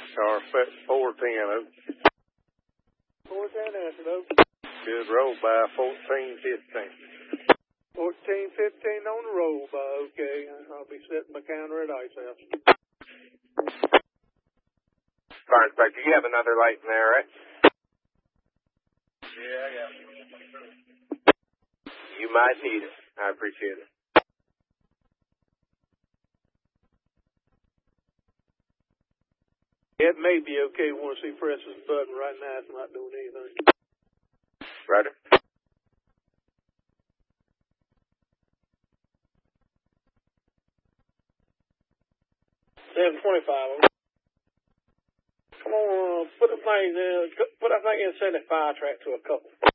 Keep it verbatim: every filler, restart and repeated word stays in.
Car four ten. four ten Antelope. Good roll by fourteen fifteen. fourteen fifteen on the roll by, okay. I'll be setting my counter at Ice House. Fire Inspector, you have another light in there, right? Yeah, yeah. You might need it. I appreciate it. It may be okay once he presses the button. Right now, it's not doing anything. Roger. seven twenty-five. Come on, uh, put the thing in, put that thing in, send a fire track to a couple.